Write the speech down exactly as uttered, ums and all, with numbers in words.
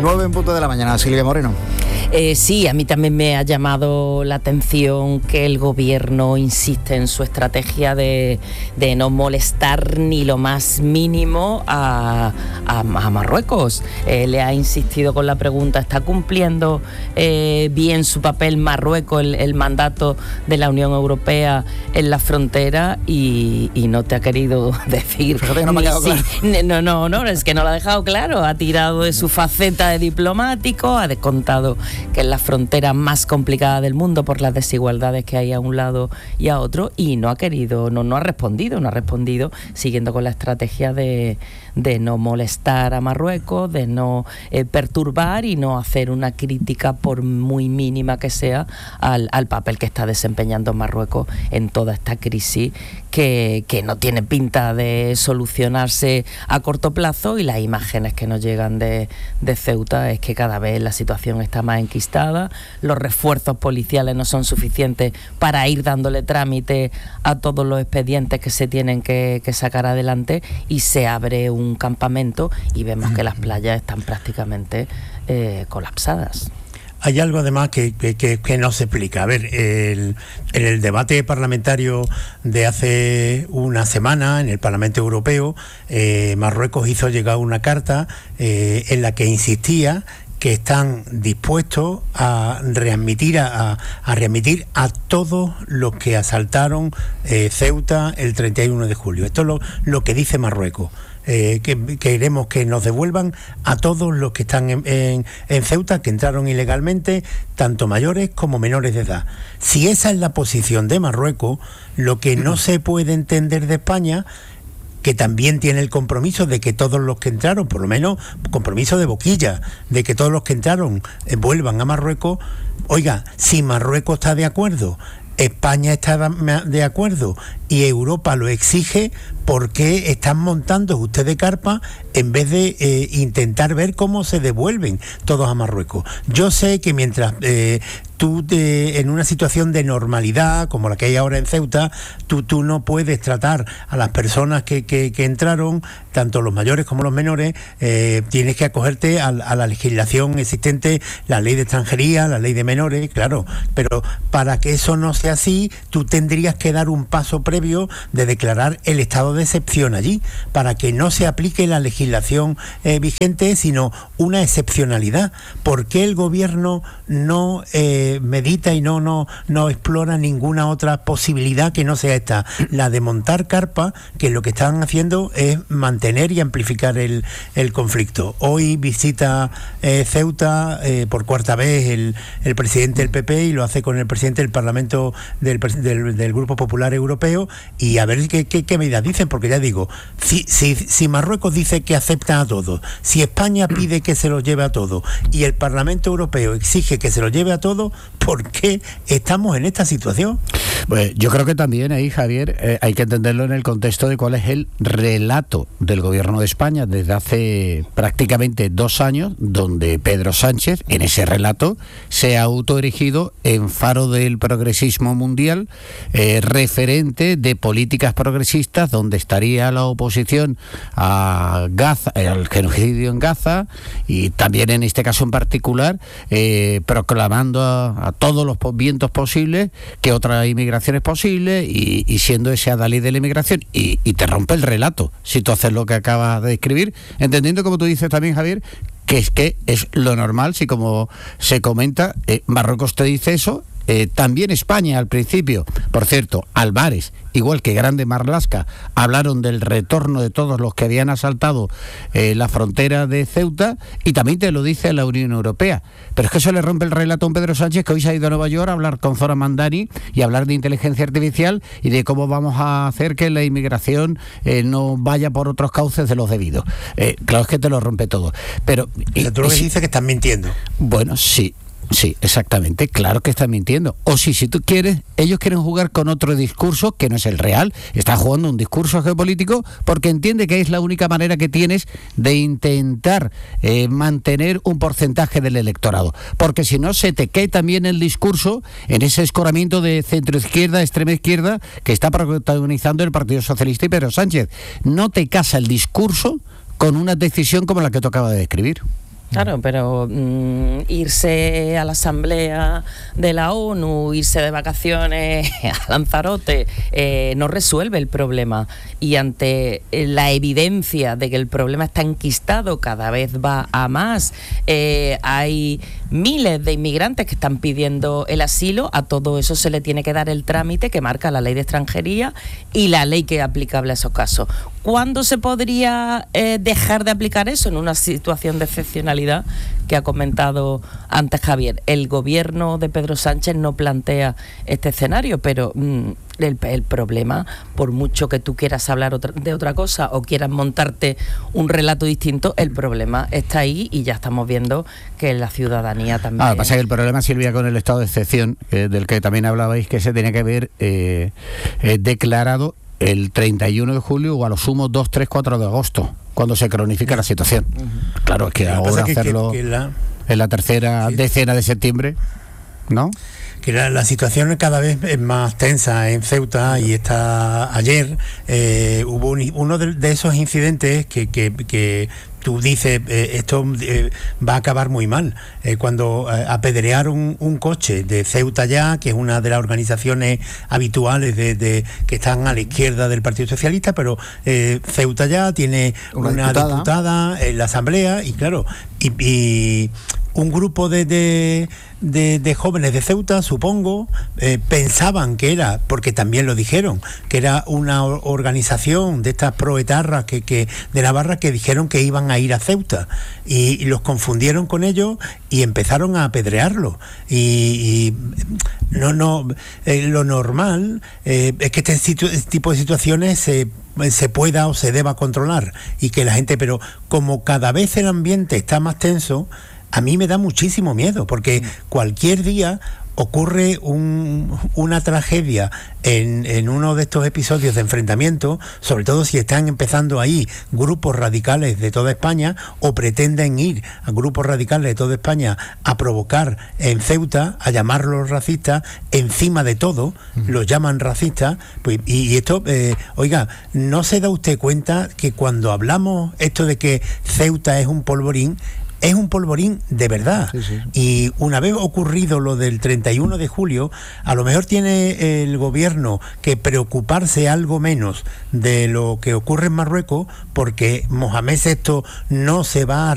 nueve en punto de la mañana. Silvia Moreno. Eh, sí, a mí también me ha llamado la atención que el gobierno insiste en su estrategia de, de no molestar ni lo más mínimo a, a, a Marruecos. Eh, le ha insistido con la pregunta, ¿está cumpliendo eh, bien su papel Marruecos, el, el mandato de la Unión Europea en la frontera? Y, y no te ha querido decir. Fíjate, no me ha quedado claro. No, no, no, es que no lo ha dejado claro. Ha tirado de su faceta de diplomático, ha descontado que es la frontera más complicada del mundo por las desigualdades que hay a un lado y a otro, y no ha querido, no, no ha respondido, no ha respondido siguiendo con la estrategia de, de no molestar a Marruecos, de no eh, perturbar y no hacer una crítica, por muy mínima que sea, al, al papel que está desempeñando Marruecos en toda esta crisis que, que no tiene pinta de solucionarse a corto plazo, y las imágenes que nos llegan de, de Ceuta es que cada vez la situación está más enquistada, los refuerzos policiales no son suficientes para ir dándole trámite a todos los expedientes que se tienen que, que sacar adelante, y se abre un campamento y vemos que las playas están prácticamente eh, colapsadas. Hay algo además que, que, que, que no se explica. A ver, el, en el debate parlamentario de hace una semana en el Parlamento Europeo, eh, Marruecos hizo llegar una carta eh, en la que insistía que están dispuestos a readmitir a, a, a readmitir a todos los que asaltaron eh, Ceuta el treinta y uno de julio. Esto es lo, lo que dice Marruecos. Eh, que queremos que nos devuelvan a todos los que están en, en, en Ceuta, que entraron ilegalmente, tanto mayores como menores de edad. Si esa es la posición de Marruecos, lo que no se puede entender de España, que también tiene el compromiso de que todos los que entraron, por lo menos compromiso de boquilla, de que todos los que entraron eh, vuelvan a Marruecos. Oiga, si Marruecos está de acuerdo, España está de acuerdo y Europa lo exige, ¿por qué están montando ustedes carpa en vez de eh, intentar ver cómo se devuelven todos a Marruecos? Yo sé que mientras eh, tú te, en una situación de normalidad como la que hay ahora en Ceuta, tú, tú no puedes tratar a las personas que, que, que entraron, tanto los mayores como los menores, eh, tienes que acogerte a, a la legislación existente, la ley de extranjería, la ley de menores, claro, pero para que eso no sea así, tú tendrías que dar un paso previo de declarar el estado de excepción allí, para que no se aplique la legislación eh, vigente, sino una excepcionalidad. ¿Por qué el gobierno no eh, medita y no, no, no explora ninguna otra posibilidad que no sea esta, la de montar carpa, que lo que están haciendo es mantener y amplificar el, el conflicto? Hoy visita eh, Ceuta eh, por cuarta vez el, el presidente del P P, y lo hace con el presidente del Parlamento del, del, del Grupo Popular Europeo, y a ver qué, qué, qué medidas dicen, porque ya digo, si, si, si Marruecos dice que acepta a todos, si España pide que se los lleve a todos y el Parlamento Europeo exige que se los lleve a todos, ¿por qué estamos en esta situación? Pues yo creo que también ahí, Javier, eh, hay que entenderlo en el contexto de cuál es el relato del gobierno de España desde hace prácticamente dos años, donde Pedro Sánchez, en ese relato, se ha autoerigido en faro del progresismo mundial, eh, referente de políticas progresistas, donde estaría la oposición a Gaza, al genocidio en Gaza, y también en este caso en particular, eh, proclamando a, a todos los vientos posibles que otra inmigración es posible, y, y siendo ese adalid de la inmigración, y, y te rompe el relato si tú haces lo que acabas de describir, entendiendo, como tú dices también, Javier, que es que es lo normal. Si, como se comenta, eh, Marruecos te dice eso, eh, también España al principio, por cierto, Álvarez, igual que Grande Marlaska, hablaron del retorno de todos los que habían asaltado eh, la frontera de Ceuta, y también te lo dice la Unión Europea. Pero es que eso le rompe el relato a un Pedro Sánchez, que hoy se ha ido a Nueva York a hablar con Zora Mandani y a hablar de inteligencia artificial y de cómo vamos a hacer que la inmigración eh, no vaya por otros cauces de los debidos. Eh, claro, es que te lo rompe todo. Pero y, tú lo que dices que están mintiendo. Bueno, sí. Sí, exactamente, claro que están mintiendo. O si, si tú quieres, ellos quieren jugar con otro discurso que no es el real. Están jugando un discurso geopolítico porque entiende que es la única manera que tienes de intentar eh, mantener un porcentaje del electorado. Porque si no, se te cae también el discurso en ese escoramiento de centro-izquierda, extrema-izquierda, que está protagonizando el Partido Socialista y Pedro Sánchez. No te casa el discurso con una decisión como la que tú acabas de describir. Claro, pero mmm, irse a la asamblea de la ONU, irse de vacaciones a Lanzarote, eh, no resuelve el problema. Y ante la evidencia de que el problema está enquistado, cada vez va a más, eh, hay miles de inmigrantes que están pidiendo el asilo, a todo eso se le tiene que dar el trámite que marca la ley de extranjería y la ley que es aplicable a esos casos. ¿Cuándo se podría eh, dejar de aplicar eso? En una situación de excepcionalidad que ha comentado antes Javier. El gobierno de Pedro Sánchez no plantea este escenario, pero mmm, el, el problema, por mucho que tú quieras hablar otra, de otra cosa o quieras montarte un relato distinto, el problema está ahí y ya estamos viendo que la ciudadanía también... Ah, lo que pasa es que el problema, Silvia, con el estado de excepción, eh, del que también hablabais, que se tenía que haber eh, eh, declarado el treinta y uno de julio o a lo sumo dos, tres, cuatro de agosto, cuando se cronifica la situación. Uh-huh. Claro, es que Lo ahora que hacerlo que, que la... en la tercera sí. decena de septiembre, ¿no? Que la, la situación cada vez es más tensa en Ceuta y está ayer eh, hubo un, uno de, de esos incidentes que, que, que tú dices, eh, esto eh, va a acabar muy mal. Eh, cuando eh, apedrearon un coche de Ceuta Ya, que es una de las organizaciones habituales de, de que están a la izquierda del Partido Socialista, pero eh, Ceuta Ya tiene una, una diputada. diputada en la Asamblea y claro, y, y un grupo de, de, de, de jóvenes de Ceuta, supongo, eh, pensaban que era, porque también lo dijeron, que era una organización de estas proetarras que, que, de Navarra que dijeron que iban a ir a Ceuta y, y los confundieron con ellos y empezaron a apedrearlo. Y, y no, no, eh, lo normal eh, es que este, situ, este tipo de situaciones se se pueda o se deba controlar y que la gente, pero como cada vez el ambiente está más tenso, a mí me da muchísimo miedo, porque cualquier día ocurre un, una tragedia en, en uno de estos episodios de enfrentamiento, sobre todo si están empezando ahí grupos radicales de toda España o pretenden ir a grupos radicales de toda España a provocar en Ceuta, a llamarlos racistas, encima de todo, uh-huh. los llaman racistas, pues, y, y esto, eh, oiga, ¿no se da usted cuenta que cuando hablamos esto de que Ceuta es un polvorín, es un polvorín de verdad? Sí, sí. Y una vez ocurrido lo del treinta y uno de julio, a lo mejor tiene el gobierno que preocuparse algo menos de lo que ocurre en Marruecos, porque Mohamed sexto no se va a